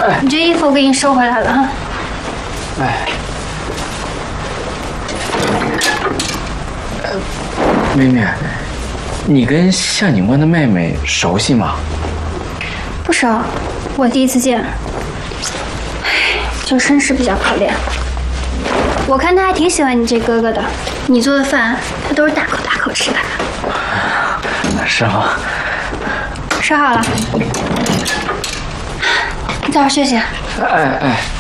你这衣服我给你收回来了哈。 哎，妹妹，你跟向警官的妹妹熟悉吗？ 不熟，我第一次见。就身世比较可怜。我看他还挺喜欢你这哥哥的，你做的饭他都是大口大口吃的。 是吗？ 收好了，你早点休息。 哎。